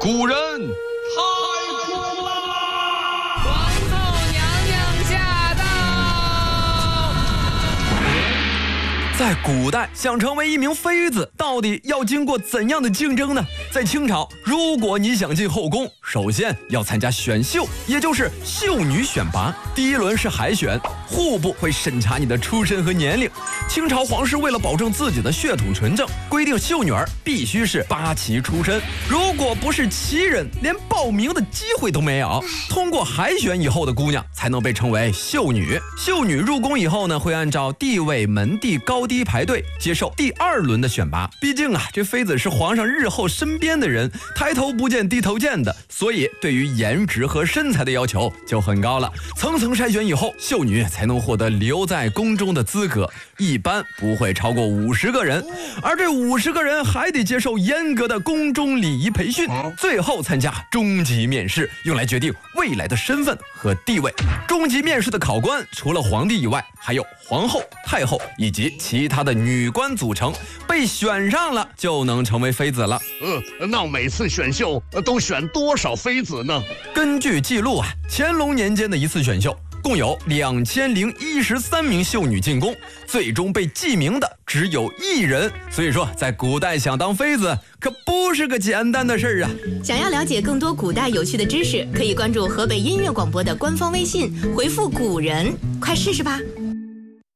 古人太酷了！ 皇后娘娘驾到！ 在古代，想成为一名妃子，到底要经过怎样的竞争呢？在清朝，如果你想进后宫，首先要参加选秀，也就是秀女选拔。第一轮是海选，户部会审查你的出身和年龄。清朝皇室为了保证自己的血统纯正，规定秀女儿必须是八旗出身，如果不是旗人，连报名的机会都没有。通过海选以后的姑娘才能被称为秀女。秀女入宫以后呢，会按照地位、门第、高低排队，接受第二轮的选拔。毕竟啊，这妃子是皇上日后身边的人，抬头不见低头见的，所以对于颜值和身材的要求就很高了。层层筛选以后，秀女才能获得留在宫中的资格，一般不会超过50个人，而这50个人还得接受严格的宫中礼仪培训，最后参加终极面试，用来决定未来的身份和地位。终极面试的考官除了皇帝以外，还有皇后、太后以及其他的女官组成，被选上了就能成为妃子了。 那每次选秀都选多少妃子呢？ 根据记录啊，乾隆年间的一次选秀，共有2013名秀女进宫，最终被记名的只有1人。所以说，在古代想当妃子可不是个简单的事儿啊！ 想要了解更多古代有趣的知识，可以关注河北音乐广播的官方微信，回复“古人”，快试试吧。